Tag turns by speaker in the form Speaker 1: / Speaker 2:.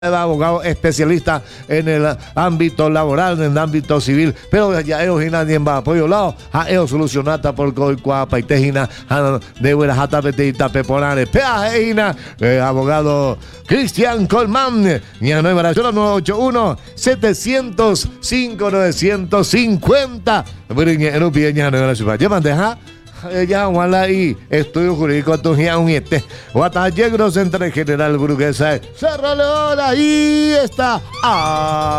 Speaker 1: abogado especialista en el ámbito laboral, en el ámbito civil, pero ya ellos nadie va apoyo lado, a ellos solucionata por coicuapa y tejina, de buenas jatapetita peponare, peajina, abogado Cristian Colmán, y a 981 705 950, ya wala y estudio jurídico tuya un Guatayegros entre general burguesa Cerro León, ahí está.